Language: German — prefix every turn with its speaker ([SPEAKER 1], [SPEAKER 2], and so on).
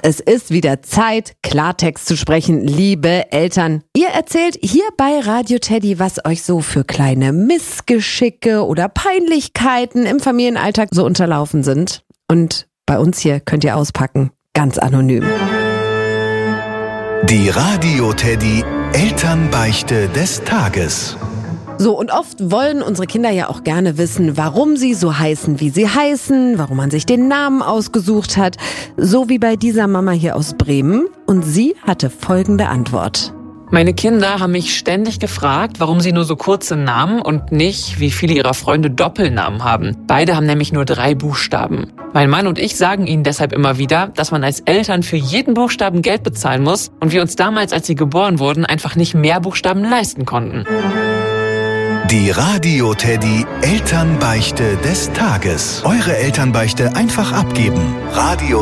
[SPEAKER 1] Es ist wieder Zeit, Klartext zu sprechen, liebe Eltern. Ihr erzählt hier bei Radio Teddy, was euch so für kleine Missgeschicke oder Peinlichkeiten im Familienalltag so unterlaufen sind. Und bei uns hier könnt ihr auspacken, ganz anonym.
[SPEAKER 2] Die Radio Teddy Elternbeichte des Tages.
[SPEAKER 1] So, und oft wollen unsere Kinder ja auch gerne wissen, warum sie so heißen, wie sie heißen, warum man sich den Namen ausgesucht hat. So wie bei dieser Mama hier aus Bremen. Und sie hatte folgende Antwort.
[SPEAKER 3] Meine Kinder haben mich ständig gefragt, warum sie nur so kurze Namen und nicht, wie viele ihrer Freunde, Doppelnamen haben. Beide haben nämlich nur 3 Buchstaben. Mein Mann und ich sagen ihnen deshalb immer wieder, dass man als Eltern für jeden Buchstaben Geld bezahlen muss und wir uns damals, als sie geboren wurden, einfach nicht mehr Buchstaben leisten konnten.
[SPEAKER 2] Die Radio Teddy Elternbeichte des Tages. Eure Elternbeichte einfach abgeben. Radio